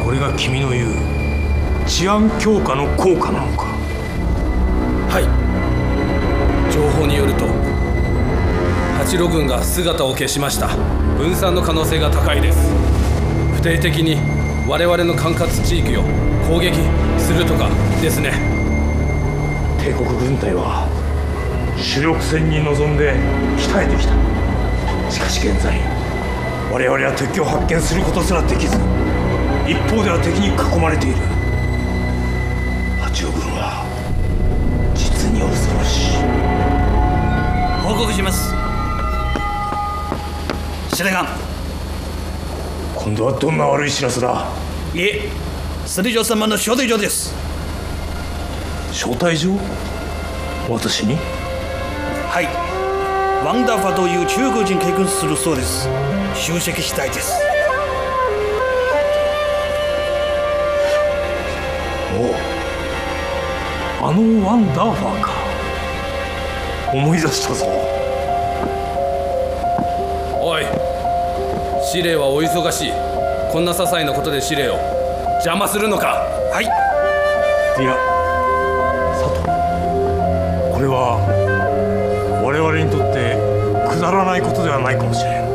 これが君の言う治安強化の効果なのか。 はい。情報によると八路軍が姿を消しました。分散の可能性が高いです。不定的に我々の管轄地域を攻撃するとかですね。 帝国軍隊は主力戦に臨んで鍛えてきた。しかし現在我々は敵を発見することすらできず、一方では敵に囲まれている。八路軍は実に恐ろしい。 報告します。司令官。 今度はどんな悪い知らせだ。 いえ、スリジョ様の招待状です。 招待状？私に？ はい。ワンダファという中国人経験するそうです。出席したいです。 おう、あのワンダーファーか。思い出したぞ。 おい、司令はお忙しい。こんな些細なことで司令を邪魔するのか。 はい。 いや、佐藤、これは我々にとってくだらないことではないかもしれん。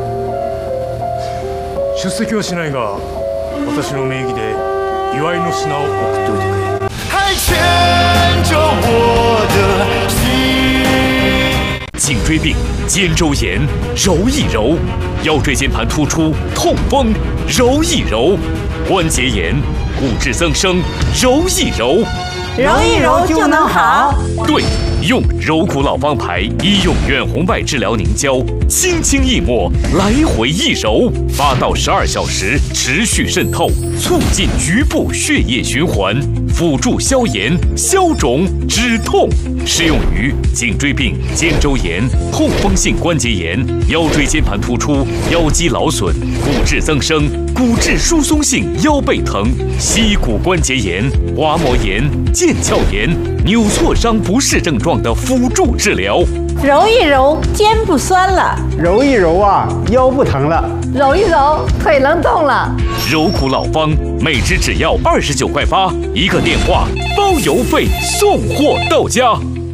出席はしないが、私の名義で祝いの品を送っておいてくれ。 还牵着我的心。 颈椎病、肩周炎，揉一揉；腰椎间盘突出、痛风，揉一揉；关节炎、骨质增生，揉一揉。 揉一揉就能好。 对，用柔骨老方牌医用远红外治疗凝胶，轻轻一抹，来回一揉，8到12小时持续渗透，促进局部血液循环，辅助消炎、消肿、止痛。适用于颈椎病、肩周炎、痛风性关节炎、腰椎间盘突出、腰肌劳损、骨质增生、骨质疏松性腰背疼、膝骨关节炎、滑膜炎、腱鞘炎、扭挫伤不适症状的辅助治疗。 揉一揉，肩不酸了； 揉一揉啊，腰不疼了； 揉一揉，腿能动了。 柔骨老方，每支只要29块8，一个电话包邮费，送货到家。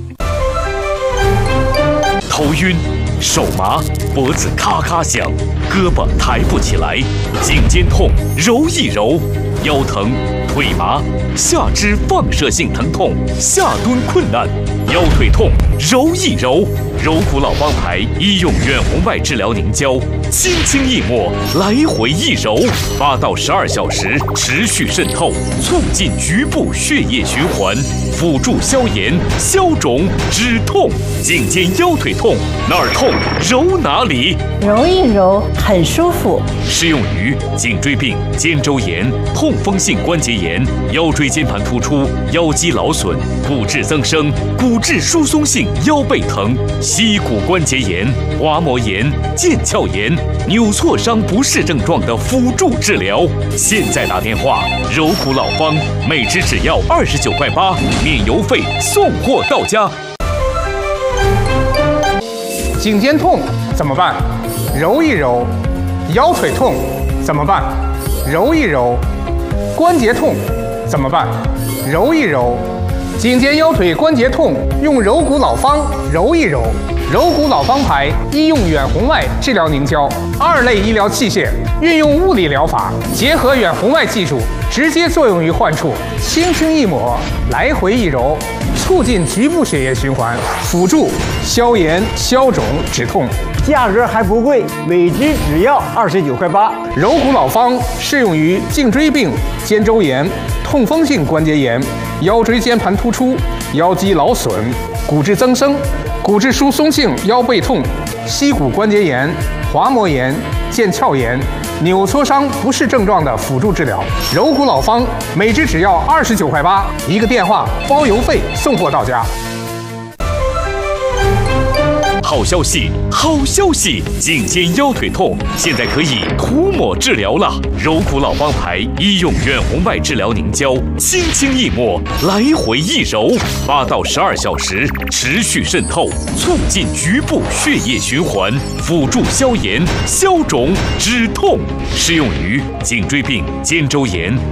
头晕、手麻、脖子咔咔响、胳膊抬不起来、颈肩痛，揉一揉；腰疼、腿麻、下肢放射性疼痛、下蹲困难、腰腿痛，揉一揉。柔骨老方牌医用远红外治疗凝胶，轻轻一抹，来回一揉，8到12小时持续渗透，促进局部血液循环，辅助消炎、消肿、止痛。颈肩腰腿痛，哪儿痛揉哪里， 揉一揉很舒服。 适用于颈椎病、肩周炎、痛风性关节炎、腰椎间盘突出、腰肌劳损、骨质增生、骨质疏松性腰背疼、膝骨关节炎、滑膜炎、腱鞘炎、扭挫伤不适症状的辅助治疗。现在打电话，柔骨老方，每支只要29块8，免邮费，送货到家。 颈肩痛怎么办？揉一揉。腰腿痛怎么办？揉一揉。关节痛怎么办？揉一揉。颈肩腰腿关节痛用柔骨老方揉一揉。柔骨老方牌医用远红外治疗凝胶，2类医疗器械，运用物理疗法，结合远红外技术，直接作用于患处，轻轻一抹，来回一揉，促进局部血液循环，辅助消炎、消肿、止痛。价格还不贵，每支只要29块8。柔骨老方适用于颈椎病、肩周炎、痛风性关节炎、腰椎间盘突出、腰肌劳损、骨质增生、骨质疏松性腰背痛、膝骨关节炎、滑膜炎、腱鞘炎、扭挫伤不适症状的辅助治疗。柔骨老方每支只要29块8，一个电话包邮费，送货到家。 好消息，好消息！颈肩腰腿痛现在可以涂抹治疗了。柔骨老方牌医用远红外治疗凝胶，轻轻一抹，来回一揉，8到12小时持续渗透，促进局部血液循环，辅助消炎、消肿、止痛。适用于颈椎病、肩周炎、